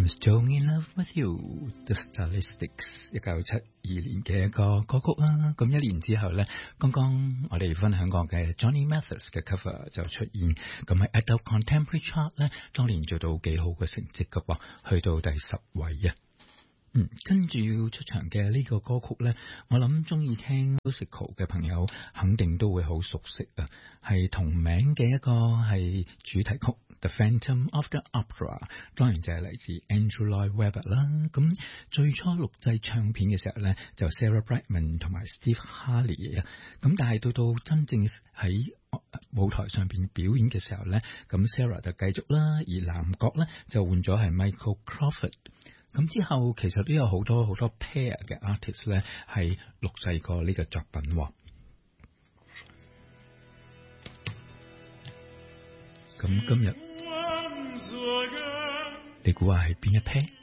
I'm Still in Love with You The Stylistics 1972年嘅一個歌曲啦。咁一年之後咧，剛剛我哋分享過嘅 Johnny Mathis 嘅 cover 就出現，咁喺 Adult Contemporary Chart 咧，當年做到幾好嘅成績㗎喎，去到第10位啊。跟住要出場嘅呢個歌曲咧，我諗中意聽 musical 嘅朋友肯定都會好熟悉啊，係同名嘅一個係主題曲 The Phantom of the Opera， 當然就係嚟自 Andrew Lloyd Webber 啦。咁最初錄製唱片嘅時候咧，就 Sarah Brightman 同埋 Steve Harley 啊，咁但係到真正喺舞台上邊表演嘅時候咧，咁 Sarah 就繼續啦，而男角咧就換咗係 Michael Crawford。咁之後其實都有好多 pair 嘅 artist 咧係錄製過呢個作品喎。咁今日你估下係邊一 pair？